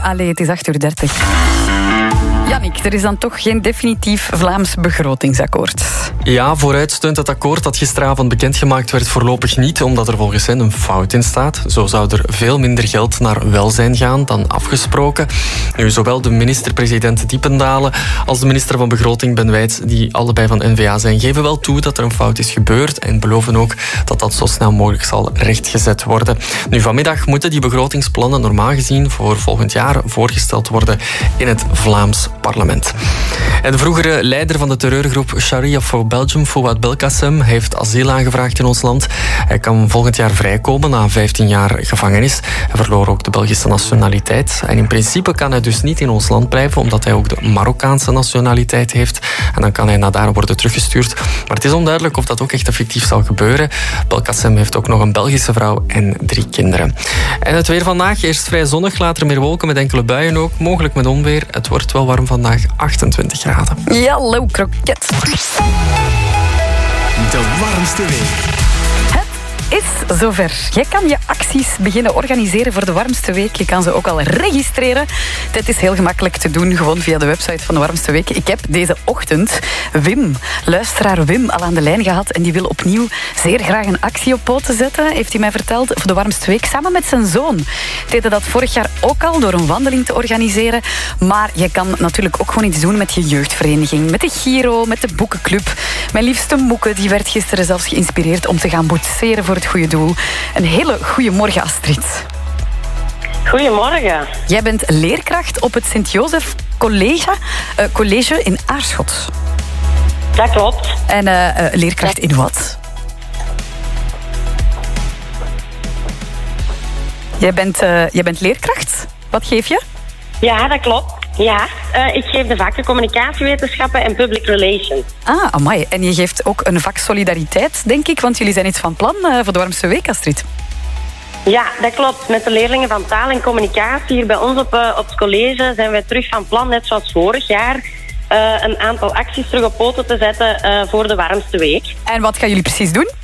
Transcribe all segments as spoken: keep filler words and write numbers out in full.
allee, het is acht uur dertig. Jannik, er is dan toch geen definitief Vlaams begrotingsakkoord. Ja, vooruit steunt het akkoord dat gisteravond bekendgemaakt werd voorlopig niet, omdat er volgens hen een fout in staat. Zo zou er veel minder geld naar welzijn gaan dan afgesproken. Nu, zowel de minister-president Diependalen als de minister van Begroting Ben Wijts, die allebei van N V A zijn, geven wel toe dat er een fout is gebeurd en beloven ook dat dat zo snel mogelijk zal rechtgezet worden. Nu, vanmiddag moeten die begrotingsplannen normaal gezien voor volgend jaar voorgesteld worden in het Vlaams parlement. En de vroegere leider van de terreurgroep Sharia for Belgium, Fouad Belkacem, heeft asiel aangevraagd in ons land. Hij kan volgend jaar vrijkomen na vijftien jaar gevangenis. Hij verloor ook de Belgische nationaliteit. En in principe kan hij dus niet in ons land blijven, omdat hij ook de Marokkaanse nationaliteit heeft. En dan kan hij naar daar worden teruggestuurd. Maar het is onduidelijk of dat ook echt effectief zal gebeuren. Belkacem heeft ook nog een Belgische vrouw en drie kinderen. En het weer vandaag, eerst vrij zonnig, later meer wolken met enkele buien ook. Mogelijk met onweer. Het wordt wel warm vandaag, achtentwintig graden. Ja, lauw kroket. De warmste week. Is zover. Jij kan je acties beginnen organiseren voor de warmste week. Je kan ze ook al registreren. Dit is heel gemakkelijk te doen, gewoon via de website van de warmste week. Ik heb deze ochtend Wim, luisteraar Wim, al aan de lijn gehad. En die wil opnieuw zeer graag een actie op poten zetten, heeft hij mij verteld, voor de warmste week. Samen met zijn zoon. Deden dat vorig jaar ook al door een wandeling te organiseren. Maar je kan natuurlijk ook gewoon iets doen met je jeugdvereniging. Met de Giro, met de boekenclub. Mijn liefste Moeke, die werd gisteren zelfs geïnspireerd om te gaan boetseren voor het goede doel. Een hele goede morgen, Astrid. Goedemorgen. Jij bent leerkracht op het Sint-Jozef College, uh, College in Aarschot. Dat klopt. En uh, uh, leerkracht in wat? Jij bent, uh, jij bent leerkracht? Wat geef je? Ja, dat klopt. Ja, uh, ik geef de vakken communicatiewetenschappen en public relations. Ah, amai. En je geeft ook een vak solidariteit, denk ik, want jullie zijn iets van plan uh, voor de warmste week, Astrid. Ja, dat klopt. Met de leerlingen van taal en communicatie hier bij ons op, uh, op het college zijn wij terug van plan, net zoals vorig jaar, uh, een aantal acties terug op poten te zetten uh, voor de warmste week. En wat gaan jullie precies doen?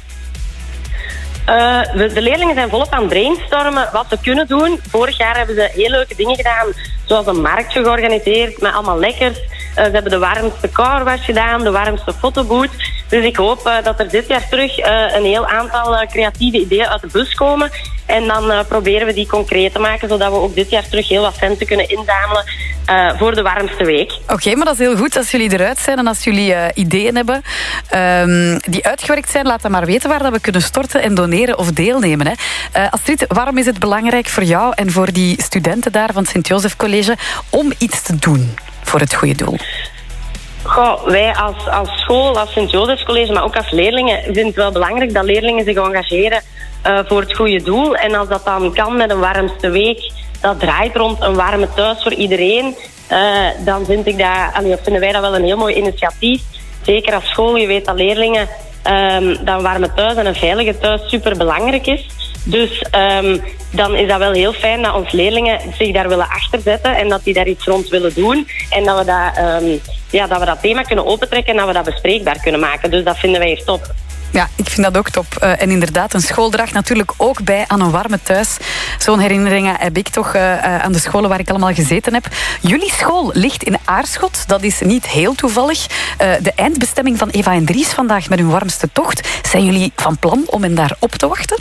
Uh, de, de leerlingen zijn volop aan het brainstormen wat ze kunnen doen. Vorig jaar hebben ze heel leuke dingen gedaan, zoals een markt georganiseerd met allemaal lekkers. Uh, ze hebben de warmste carwash gedaan, de warmste fotoboot. Dus ik hoop uh, dat er dit jaar terug uh, een heel aantal uh, creatieve ideeën uit de bus komen. En dan uh, proberen we die concreet te maken, zodat we ook dit jaar terug heel wat centen kunnen inzamelen uh, voor de warmste week. Oké, okay, maar dat is heel goed als jullie eruit zijn en als jullie uh, ideeën hebben um, die uitgewerkt zijn. Laat dan maar weten waar dat we kunnen storten en doneren of deelnemen. Hè. Uh, Astrid, waarom is het belangrijk voor jou en voor die studenten daar van het Sint-Jozef College om iets te doen voor het goede doel? Goh, wij als, als school, als Sint-Jozef College, maar ook als leerlingen, vinden het wel belangrijk dat leerlingen zich engageren uh, voor het goede doel. En als dat dan kan met een warmste week, dat draait rond een warme thuis voor iedereen, uh, dan vind ik dat, allee, vinden wij dat wel een heel mooi initiatief. Zeker als school, je weet dat leerlingen um, dat een warme thuis en een veilige thuis super belangrijk is. Dus um, dan is dat wel heel fijn dat onze leerlingen zich daar willen achterzetten en dat die daar iets rond willen doen. En dat we dat, um, ja, dat we dat thema kunnen opentrekken en dat we dat bespreekbaar kunnen maken. Dus dat vinden wij hier top. Ja, ik vind dat ook top. Uh, en inderdaad, een school draagt natuurlijk ook bij aan een warme thuis. Zo'n herinneringen heb ik toch uh, uh, aan de scholen waar ik allemaal gezeten heb. Jullie school ligt in Aarschot. Dat is niet heel toevallig. Uh, de eindbestemming van Eva en Dries vandaag met hun warmste tocht. Zijn jullie van plan om hen daar op te wachten?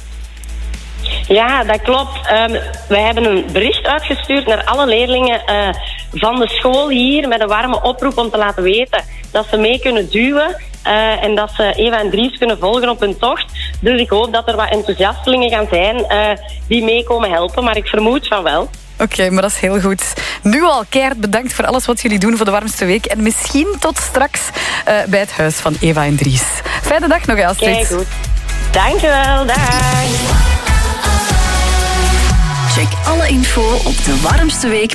Ja, dat klopt. Um, wij hebben een bericht uitgestuurd naar alle leerlingen uh, van de school hier met een warme oproep om te laten weten dat ze mee kunnen duwen uh, en dat ze Eva en Dries kunnen volgen op hun tocht. Dus ik hoop dat er wat enthousiastelingen gaan zijn uh, die mee komen helpen, maar ik vermoed van wel. Oké, okay, maar dat is heel goed. Nu al keihard bedankt voor alles wat jullie doen voor de warmste week. En misschien tot straks uh, bij het huis van Eva en Dries. Fijne dag nog, Astrid. Kijk goed. Dankjewel, dag. Check alle info op de warmste week